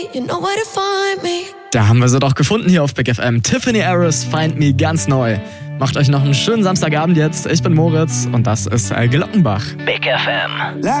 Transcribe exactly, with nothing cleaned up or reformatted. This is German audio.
You know where to find me. Da haben wir sie doch gefunden hier auf Big F M. Tiffany Harris, Find Me, ganz neu. Macht euch noch einen schönen Samstagabend jetzt. Ich bin Moritz und das ist Glockenbach. Big F M.